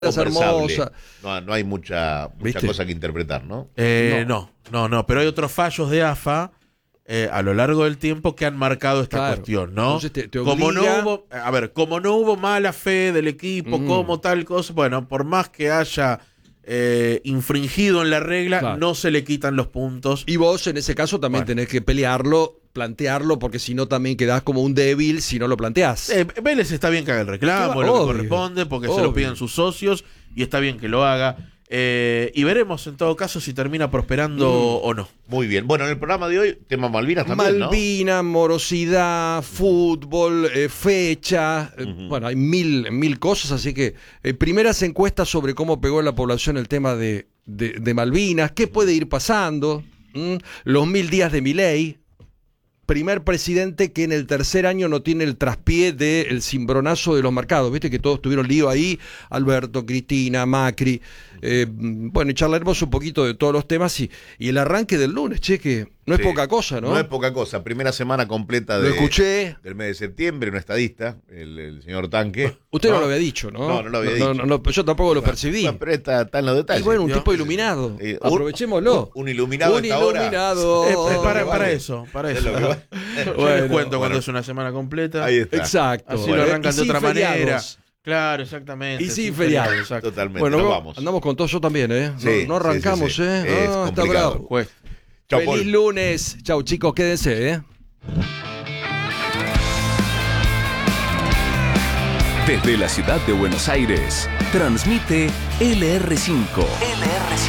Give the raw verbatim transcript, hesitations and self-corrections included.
hermosa. No, no hay mucha, mucha cosa que interpretar, ¿no? Eh, no. no, no, no, pero hay otros fallos de A F A eh, a lo largo del tiempo que han marcado esta claro. cuestión, ¿no? Entonces te, te como obliga... no hubo, a ver, como no hubo mala fe del equipo, mm. como tal cosa, bueno, por más que haya eh, infringido en la regla, claro. no se le quitan los puntos. Y vos en ese caso también bueno. tenés que pelearlo, plantearlo, porque si no también quedás como un débil si no lo planteás. Eh, Vélez está bien que haga el reclamo, lo que corresponde, porque obvio. se lo piden sus socios y está bien que lo haga. Eh, y veremos en todo caso si termina prosperando mm. o no. Muy bien. Bueno, en el programa de hoy, tema Malvinas también, Malvinas, ¿no? Morosidad, fútbol, eh, fecha. Uh-huh. Eh, bueno, hay mil, mil cosas, así que eh, primeras encuestas sobre cómo pegó en la población el tema de, de, de Malvinas, qué puede ir pasando, ¿Mm? los mil días de Milei. Primer presidente que en el tercer año no tiene el traspié del cimbronazo de los mercados. Viste que todos tuvieron lío ahí, Alberto, Cristina, Macri. Eh, bueno, y charlaremos un poquito de todos los temas y, y el arranque del lunes, che, que no sí, es poca cosa, ¿no? No es poca cosa. Primera semana completa de, lo escuché. del mes de septiembre, un estadista, el, el señor Tanque. Usted no, no lo había dicho, ¿no? No, no lo había no, dicho. No, no, yo tampoco lo percibí. Bueno, pero está, está en los detalles. Y bueno, un ¿no? tipo iluminado. Eh, Aprovechémoslo. Un, un iluminado un esta iluminado. hora. Eh, para, para eso, para eso. Bueno, yo les cuento bueno. cuando es una semana completa. Ahí está. Exacto. Así bueno, lo arrancan de otra feriados. manera. Claro, exactamente. Y sin sí, feriado. Exacto. Totalmente. Bueno, nos vamos. Andamos con todo, yo también, ¿eh? Sí, no, no arrancamos, sí, sí, sí. ¿eh? Es no, está complicado. bravo. Pues. Chau, Feliz Paul. lunes. Chau, chicos, quédense, ¿eh? Desde la ciudad de Buenos Aires, transmite L R cinco. L R cinco.